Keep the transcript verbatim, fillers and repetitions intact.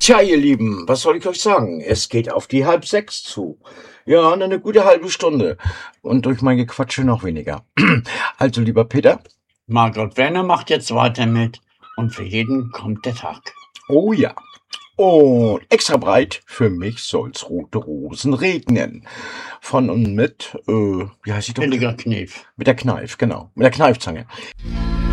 Tja, ihr Lieben, was soll ich euch sagen? Es geht auf die halb sechs zu. Ja, eine gute halbe Stunde. Und durch mein Gequatsche noch weniger. Also, lieber Peter. Margot Werner macht jetzt weiter mit und für jeden kommt der Tag. Oh ja. Und extra breit, für mich soll's rote Rosen regnen. Von und mit, äh, wie heißt ich doch? Billiger Knief. Mit der Kneif, genau. Mit der Kneifzange.